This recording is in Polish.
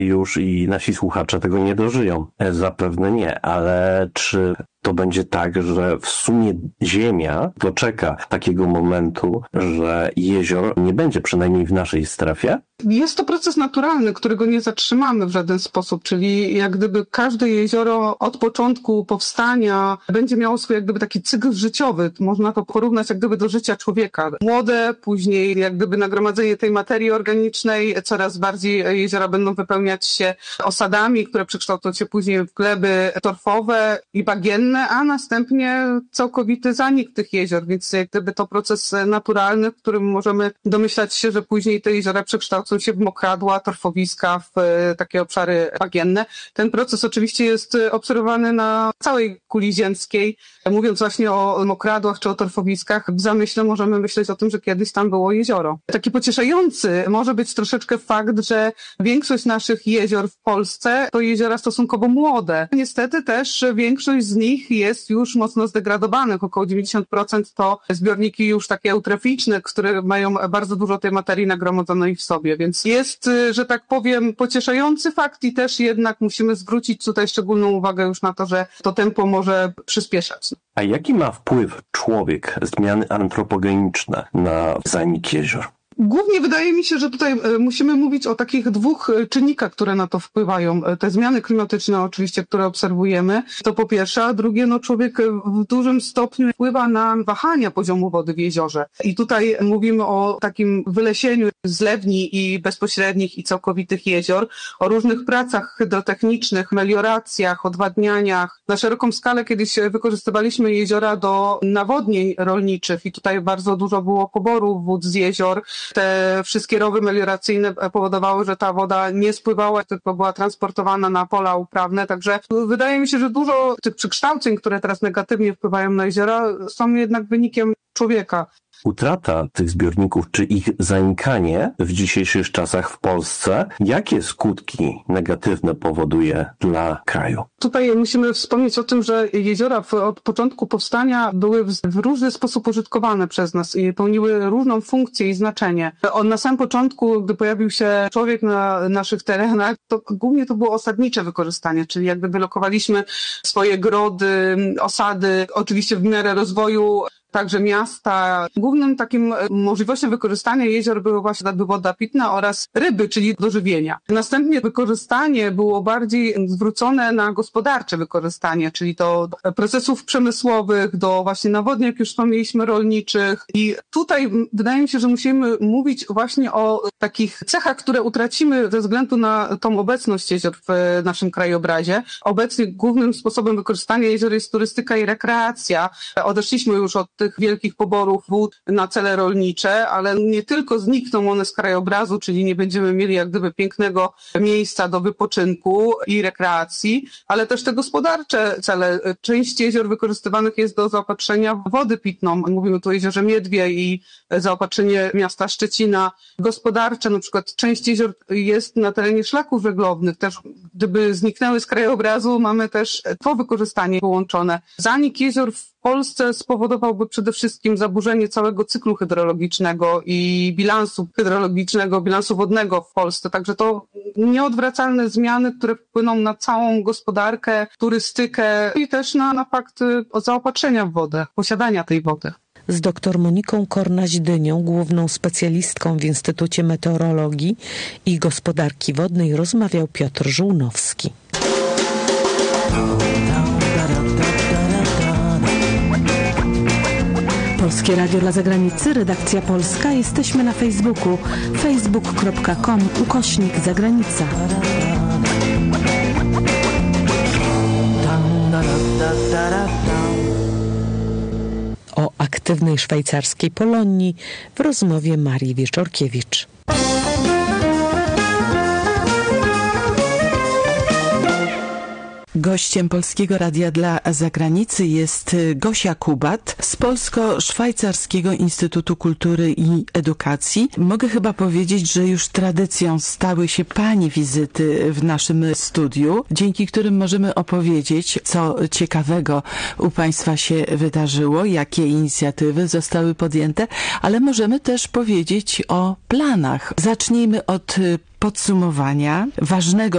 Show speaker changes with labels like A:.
A: już i nasi słuchacze tego nie dożyją. Zapewne nie, ale czy to będzie tak, że w sumie Ziemia doczeka takiego momentu, że jezior nie będzie, przynajmniej w naszej strefie?
B: Jest to proces naturalny, którego nie zatrzymamy w żaden sposób, czyli jak gdyby każde jezioro od początku powstania będzie miało swój jak gdyby taki cykl życiowy. Można to porównać jak gdyby do życia człowieka. Młode, później jak gdyby nagromadzenie tej materii organicznej, coraz bardziej jeziora będą wypełniać się osadami, które przekształcą się później w gleby torfowe i bagienne, a następnie całkowity zanik tych jezior, więc jak gdyby to proces naturalny, w którym możemy domyślać się, że później te jeziora przekształcą się w mokradła, torfowiska, w takie obszary bagienne. Ten proces oczywiście jest obserwowany na całej kuli ziemskiej. Mówiąc właśnie o mokradłach czy o torfowiskach, w zamyśle możemy myśleć o tym, że kiedyś tam było jezioro. Taki pocieszający może być troszeczkę fakt, że większość naszych jezior w Polsce to jeziora stosunkowo młode. Niestety też większość z nich jest już mocno zdegradowanych. Około 90% to zbiorniki już takie eutroficzne, które mają bardzo dużo tej materii nagromadzonej w sobie. Więc jest, że tak powiem, pocieszający fakt i też jednak musimy zwrócić tutaj szczególną uwagę już na to, że to tempo może przyspieszać.
A: A jaki ma wpływ człowiek, zmiany antropogeniczne na zanik jezior?
B: Głównie wydaje mi się, że tutaj musimy mówić o takich dwóch czynnikach, które na to wpływają. Te zmiany klimatyczne oczywiście, które obserwujemy, to po pierwsze, a drugie, człowiek w dużym stopniu wpływa na wahania poziomu wody w jeziorze. I tutaj mówimy o takim wylesieniu zlewni i bezpośrednich i całkowitych jezior, o różnych pracach hydrotechnicznych, melioracjach, odwadnianiach. Na szeroką skalę kiedyś wykorzystywaliśmy jeziora do nawodnień rolniczych i tutaj bardzo dużo było poboru wód z jezior. Te wszystkie rowy melioracyjne powodowały, że ta woda nie spływała, tylko była transportowana na pola uprawne. Także wydaje mi się, że dużo tych przekształceń, które teraz negatywnie wpływają na jeziora, są jednak wynikiem człowieka.
A: Utrata tych zbiorników, czy ich zanikanie w dzisiejszych czasach w Polsce, jakie skutki negatywne powoduje dla kraju?
B: Tutaj musimy wspomnieć o tym, że jeziora od początku powstania były w różny sposób użytkowane przez nas i pełniły różną funkcję i znaczenie. Na samym początku, gdy pojawił się człowiek na naszych terenach, to głównie to było osadnicze wykorzystanie, czyli jakby wylokowaliśmy swoje grody, osady, oczywiście w miarę rozwoju także miasta. Głównym takim możliwością wykorzystania jezior były właśnie woda pitna oraz ryby, czyli do żywienia. Następnie wykorzystanie było bardziej zwrócone na gospodarcze wykorzystanie, czyli do procesów przemysłowych, do właśnie nawodnień, jak już wspomnieliśmy, rolniczych. I tutaj wydaje mi się, że musimy mówić właśnie o takich cechach, które utracimy ze względu na tą obecność jezior w naszym krajobrazie. Obecnie głównym sposobem wykorzystania jezior jest turystyka i rekreacja. Odeszliśmy już od tych wielkich poborów wód na cele rolnicze, ale nie tylko znikną one z krajobrazu, czyli nie będziemy mieli jak gdyby pięknego miejsca do wypoczynku i rekreacji, ale też te gospodarcze cele. Część jezior wykorzystywanych jest do zaopatrzenia w wodę pitną. Mówimy tu o jeziorze Miedwie i zaopatrzenie miasta Szczecina. Gospodarcze, na przykład część jezior jest na terenie szlaków żeglownych. Też gdyby zniknęły z krajobrazu, mamy też to wykorzystanie połączone. Zanik jezior w Polsce spowodowałby przede wszystkim zaburzenie całego cyklu hydrologicznego i bilansu hydrologicznego, bilansu wodnego w Polsce. Także to nieodwracalne zmiany, które wpłyną na całą gospodarkę, turystykę i też na fakt zaopatrzenia w wodę, posiadania tej wody.
C: Z dr Moniką Kornaś-Dynią, główną specjalistką w Instytucie Meteorologii i Gospodarki Wodnej, rozmawiał Piotr Żółnowski. Polskie Radio dla Zagranicy, redakcja polska. Jesteśmy na Facebooku facebook.com/zagranica. O aktywnej szwajcarskiej Polonii w rozmowie Marii Wieczorkiewicz.
D: Gościem Polskiego Radia dla Zagranicy jest Gosia Kubat z Polsko-Szwajcarskiego Instytutu Kultury i Edukacji. Mogę chyba powiedzieć, że już tradycją stały się Pani wizyty w naszym studiu, dzięki którym możemy opowiedzieć, co ciekawego u Państwa się wydarzyło, jakie inicjatywy zostały podjęte, ale możemy też powiedzieć o planach. Zacznijmy od podsumowania ważnego